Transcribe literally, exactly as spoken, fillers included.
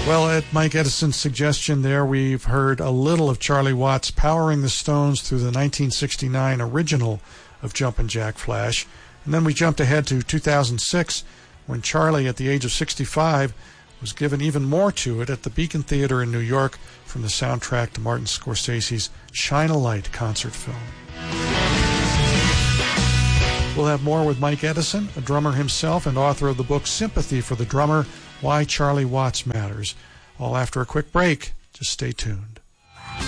Well, at Mike Edison's suggestion there, we've heard a little of Charlie Watts powering the Stones through the nineteen sixty-nine original of Jumpin' Jack Flash. And then we jumped ahead to two thousand six when Charlie, at the age of sixty-five, was given even more to it at the Beacon Theater in New York from the soundtrack to Martin Scorsese's Shine a Light concert film. We'll have more with Mike Edison, a drummer himself and author of the book Sympathy for the Drummer, Why Charlie Watts Matters. All after a quick break. Just stay tuned.